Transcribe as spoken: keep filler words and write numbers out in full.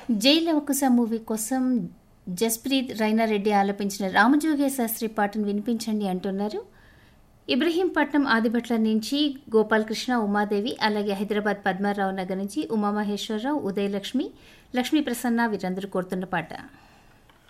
జై లవకుశ మూవీ కోసం జస్ప్రీత్ రైనారెడ్డి ఆలపించిన రామజోగే శాస్త్రి పాటను వినిపించండి అంటున్నారు. ఇబ్రహీంపట్నం ఆదిభట్ల నుంచి గోపాలకృష్ణ, ఉమాదేవి, అలాగే హైదరాబాద్ పద్మారావు నగర్ నుంచి ఉమామహేశ్వరరావు, ఉదయలక్ష్మి, లక్ష్మీ ప్రసన్న వీరందరూ కోరుతున్న పాట.